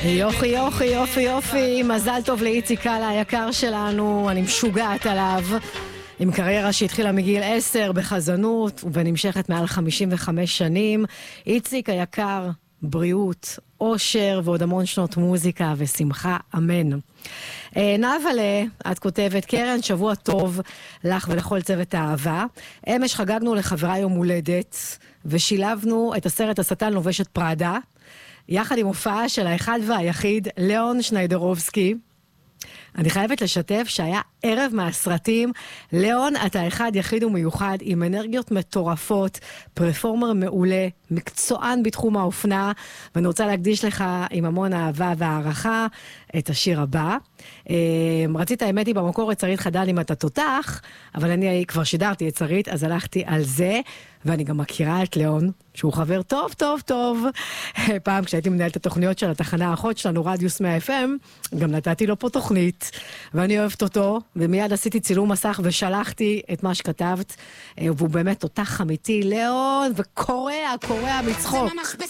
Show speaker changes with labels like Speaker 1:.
Speaker 1: יופי, יופי, יופי, יופי. מזל טוב לאיציק קאלה היקר שלנו, אני משוגעת עליו. עם קריירה שהתחילה מגיל 10 בחזנות ונמשכת מעל 55 שנים. איציק היקר, בריאות, אושר ועוד המון שנות מוזיקה ושמחה, אמן. נאוולה, את כותבת, קרן, שבוע טוב לך ולכל צוות האהבה. אמש חגגנו לחברה יום הולדת ושילבנו את הסרט השטן לובש את פראדה יחד עם הופעה של האחד והיחיד ליאון שניידרובסקי. אני חייבת לשתף שהיה ערב מהסרטים. ליאון, אתה אחד יחיד ומיוחד עם אנרגיות מטורפות, פרפורמר מעולה, מקצוען בתחום האופנה, ואני רוצה להקדיש לך עם המון אהבה והערכה את השיר הבא. רצית האמת היא במקור את שרית חדל אם אתה תותח, אבל אני כבר שידרתי את שרית, אז הלכתי על זה, ואני גם מכירה את ליאון, שהוא חבר טוב טוב טוב. פעם כשהייתי מנהלת את התוכניות של התחנה האחות שלנו, רדיוס 100 FM, גם נתתי לו פה תוכנית, ואני אוהבת אותו, ומיד עשיתי צילום מסך ושלחתי את מה שכתבת, והוא באמת תותח אמיתי, ליאון, וקורע מצחוק.